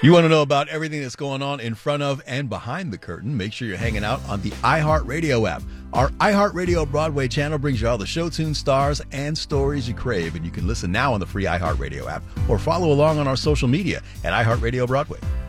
You want to know about everything that's going on in front of and behind the curtain? Make sure you're hanging out on the iHeartRadio app. Our iHeartRadio Broadway channel brings you all the show tune stars and stories you crave, and you can listen now on the free iHeartRadio app or follow along on our social media at iHeartRadio Broadway.